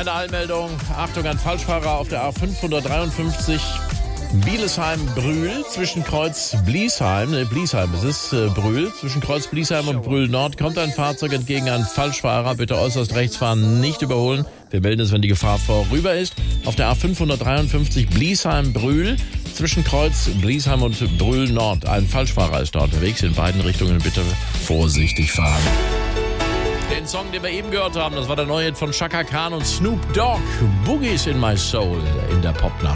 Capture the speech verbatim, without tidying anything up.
Eine Eilmeldung. Achtung, ein Falschfahrer auf der A fünfhundertdreiundfünfzig Bielesheim-Brühl zwischen Kreuz Bliesheim, ne, Bliesheim, es ist äh, Brühl, zwischen Kreuz Bliesheim und Brühl Nord kommt ein Fahrzeug entgegen, ein Falschfahrer, bitte äußerst rechts fahren, nicht überholen. Wir melden es, wenn die Gefahr vorüber ist. Auf der A fünfhundertdreiundfünfzig Bliesheim-Brühl zwischen Kreuz Bliesheim und Brühl Nord. Ein Falschfahrer ist da unterwegs, in beiden Richtungen bitte vorsichtig fahren. Den Song, den wir eben gehört haben, das war der neue Hit von Chaka Khan und Snoop Dogg, Boogies in My Soul in der Popnacht.